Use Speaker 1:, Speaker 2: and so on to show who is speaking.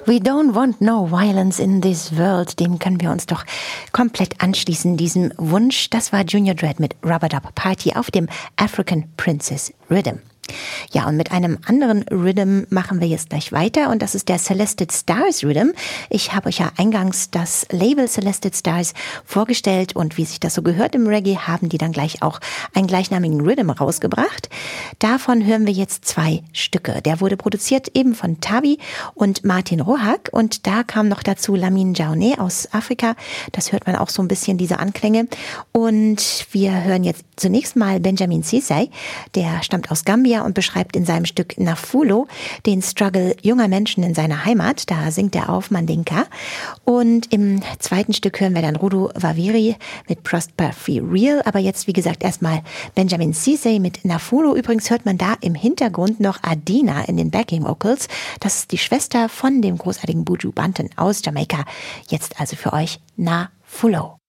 Speaker 1: We don't want no violence in this world. Dem können wir uns doch komplett anschließen, diesem Wunsch. Das war Junior Dread mit Rub-a-Dub Party auf dem African Princess Rhythm. Ja, und mit einem anderen Rhythm machen wir jetzt gleich weiter und das ist der Celested Stars Rhythm. Ich habe euch ja eingangs das Label Celested Stars vorgestellt und wie sich das so gehört im Reggae, haben die dann gleich auch einen gleichnamigen Rhythm rausgebracht. Davon hören wir jetzt 2 Stücke. Der wurde produziert eben von Tabi und Martin Rohak und da kam noch dazu Lamine Diané aus Afrika. Das hört man auch so ein bisschen, diese Anklänge. Und wir hören jetzt zunächst mal Benjamin Sisay, der stammt aus Gambia und beschreibt in seinem Stück Nafulo den Struggle junger Menschen in seiner Heimat. Da singt er auf Mandinka. Und im zweiten Stück hören wir dann Rudu Waviri mit Prosper Free Real. Aber jetzt, wie gesagt, erstmal Benjamin Sisay mit Nafulo. Übrigens hört man da im Hintergrund noch Adina in den Backing Vocals. Das ist die Schwester von dem großartigen Buju Banton aus Jamaika. Jetzt also für euch Nafulo.